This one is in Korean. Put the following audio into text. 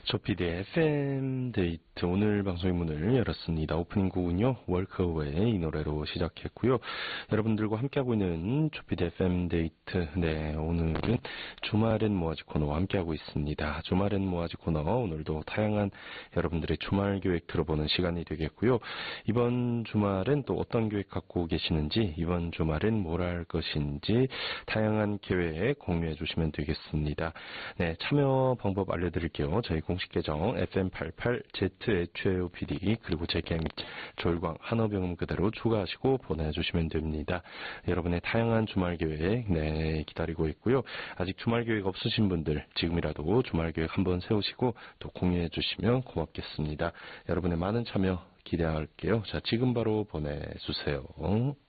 조피디의 FM 데이트 오늘 방송의 문을 열었습니다. 오프닝 곡은요 월크어웨이 이 노래로 시작했고요. 여러분들과 함께하고 있는 조피디 FM 데이트 오늘은 주말엔 뭐하지 코너와 함께하고 있습니다. 주말엔 뭐하지 코너 오늘도 다양한 여러분들의 주말 계획 들어보는 시간이 되겠고요. 이번 주말엔 또 어떤 계획 갖고 계시는지 이번 주말엔 뭘 할 것인지 다양한 계획 공유해 주시면 되겠습니다. 참여 방법 알려드릴게요. 저희 공식 계정 FM88ZHOPD 그리고 제 개인 조일광 한어병음 그대로 추가하시고 보내주시면 됩니다. 여러분의 다양한 주말 계획 기다리고 있고요. 아직 주말 계획 없으신 분들 지금이라도 주말 계획 한번 세우시고 또 공유해 주시면 고맙겠습니다. 여러분의 많은 참여 기대할게요. 자, 지금 바로 보내주세요.